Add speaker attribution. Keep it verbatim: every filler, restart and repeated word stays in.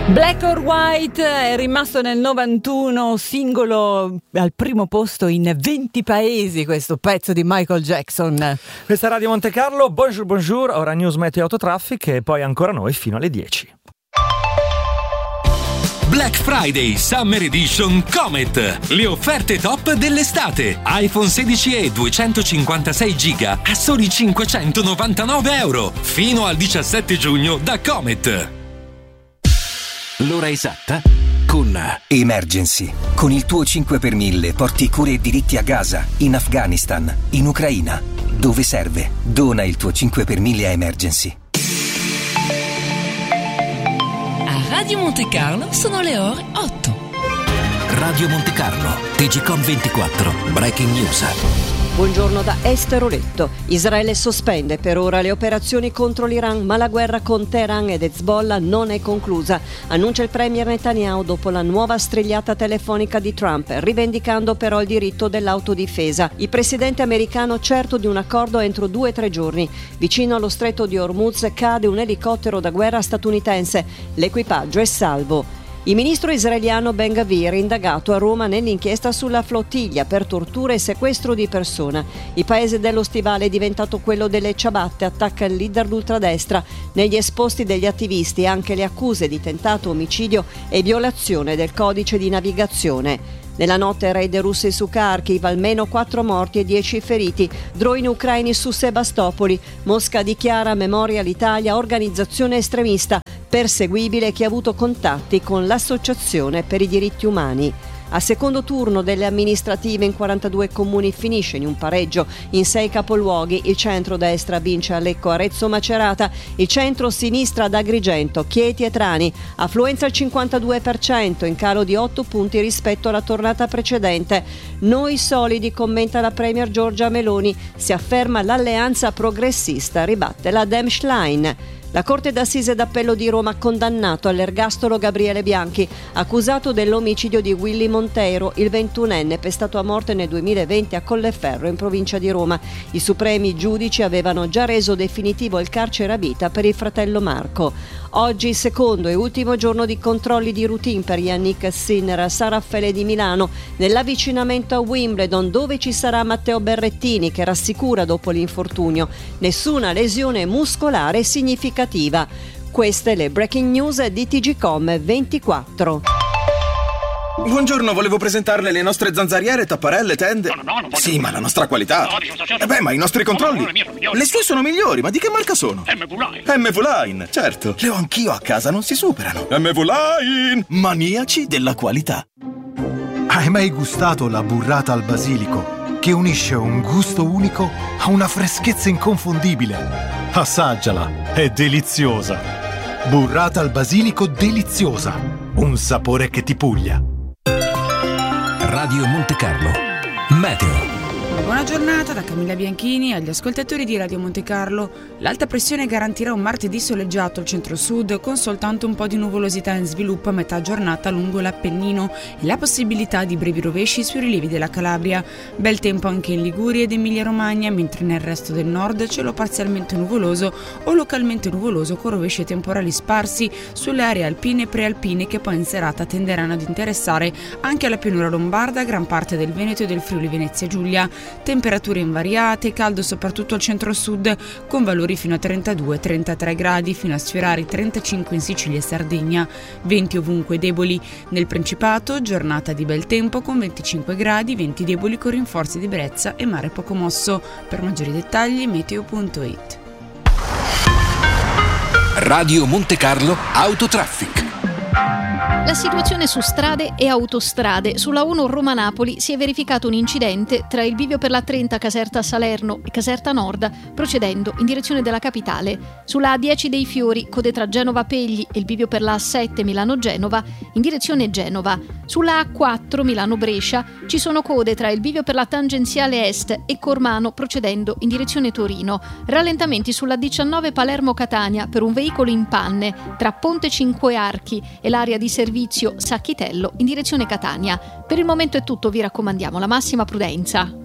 Speaker 1: Black or White è rimasto nel novantuno singolo al primo posto in venti paesi, questo pezzo di Michael Jackson.
Speaker 2: Questa è Radio Monte Carlo, bonjour bonjour, ora news meteo autotraffic e poi ancora noi fino alle dieci.
Speaker 3: Black Friday Summer Edition Comet. Le offerte top dell'estate. iPhone sedici e duecentocinquantasei giga a soli cinquecentonovantanove euro. Fino al diciassette giugno da Comet. L'ora esatta con
Speaker 4: Emergency. Con il tuo cinque per mille porti cure e diritti a Gaza, in Afghanistan, in Ucraina. Dove serve? Dona il tuo cinque per mille a Emergency.
Speaker 5: Radio Monte Carlo sono le ore otto.
Speaker 3: Radio Monte Carlo, T G Com ventiquattro, Breaking News.
Speaker 6: Buongiorno da Esther Oletto. Israele sospende per ora le operazioni contro l'Iran, ma la guerra con Teheran ed Hezbollah non è conclusa, annuncia il premier Netanyahu dopo la nuova strigliata telefonica di Trump, rivendicando però il diritto dell'autodifesa. Il presidente americano certo di un accordo entro due o tre giorni. Vicino allo stretto di Hormuz cade un elicottero da guerra statunitense. L'equipaggio è salvo. Il ministro israeliano Ben Gvir, indagato a Roma nell'inchiesta sulla flottiglia per tortura e sequestro di persona. Il paese dello stivale è diventato quello delle ciabatte, attacca il leader d'ultradestra. Negli esposti degli attivisti anche le accuse di tentato omicidio e violazione del codice di navigazione. Nella notte raid russi su Kharkiv, almeno quattro morti e dieci feriti, droni ucraini su Sebastopoli. Mosca dichiara memoria all'Italia organizzazione estremista, perseguibile chi ha avuto contatti con l'Associazione per i diritti umani. Al secondo turno delle amministrative in quarantadue comuni finisce in un pareggio in sei capoluoghi. Il centro-destra vince a Lecco, Arezzo, Macerata, il centro-sinistra ad Agrigento, Chieti e Trani. Affluenza al cinquantadue per cento, in calo di otto punti rispetto alla tornata precedente. Noi solidi, commenta la premier Giorgia Meloni, si afferma l'alleanza progressista, ribatte la Dem Schlein. La Corte d'Assise d'Appello di Roma ha condannato all'ergastolo Gabriele Bianchi, accusato dell'omicidio di Willy Monteiro, il ventunenne pestato a morte nel duemilaventi a Colleferro in provincia di Roma. I supremi giudici avevano già reso definitivo il carcere a vita per il fratello Marco. Oggi secondo e ultimo giorno di controlli di routine per Yannick Sinner a San Raffaele di Milano, nell'avvicinamento a Wimbledon, dove ci sarà Matteo Berrettini, che rassicura dopo l'infortunio. Nessuna lesione muscolare significativa. Queste le breaking news di T G Com ventiquattro.
Speaker 7: Buongiorno, volevo presentarle le nostre zanzariere, tapparelle, tende.
Speaker 8: No, no, no, non voglio.
Speaker 7: Sì, ma la nostra qualità.
Speaker 8: No, dice,
Speaker 7: Eh beh, ma i nostri controlli.
Speaker 8: No, no, le mie sono migliori.
Speaker 7: Le sue sono migliori, ma di che marca sono?
Speaker 8: M V Line.
Speaker 7: M V Line, certo. Le ho anch'io a casa, non si superano. M V Line, maniaci della qualità.
Speaker 9: Hai mai gustato la burrata al basilico, che unisce un gusto unico a una freschezza inconfondibile? Assaggiala, è deliziosa. Burrata al basilico deliziosa, un sapore che ti puglia.
Speaker 3: Radio Monte Carlo, meteo.
Speaker 10: Buona giornata da Camilla Bianchini agli ascoltatori di Radio Monte Carlo. L'alta pressione garantirà un martedì soleggiato al centro-sud con soltanto un po' di nuvolosità in sviluppo a metà giornata lungo l'Appennino e la possibilità di brevi rovesci sui rilievi della Calabria. Bel tempo anche in Liguria ed Emilia-Romagna, mentre nel resto del nord cielo parzialmente nuvoloso o localmente nuvoloso con rovesci temporali sparsi sulle aree alpine e prealpine che poi in serata tenderanno ad interessare anche alla pianura lombarda, gran parte del Veneto e del Friuli Venezia Giulia. Temperature invariate, caldo soprattutto al centro-sud con valori fino a trentadue trentatré gradi, fino a sfiorare i trentacinque in Sicilia e Sardegna. Venti ovunque deboli. Nel Principato giornata di bel tempo con venticinque gradi, venti deboli con rinforzi di brezza e mare poco mosso. Per maggiori dettagli meteo punto it.
Speaker 3: Radio Monte Carlo Autotraffic.
Speaker 11: La situazione su strade e autostrade. Sulla uno Roma-Napoli si è verificato un incidente tra il bivio per la trenta Caserta Salerno e Caserta Nord, procedendo in direzione della capitale. Sulla A dieci dei Fiori, code tra Genova Pegli e il bivio per la A sette Milano-Genova, in direzione Genova. Sulla A quattro Milano-Brescia ci sono code tra il bivio per la tangenziale est e Cormano, procedendo in direzione Torino. Rallentamenti sulla diciannove Palermo-Catania per un veicolo in panne tra Ponte Cinque Archi e l'area di servizio Sacchitello in direzione Catania. Per il momento è tutto, vi raccomandiamo la massima prudenza.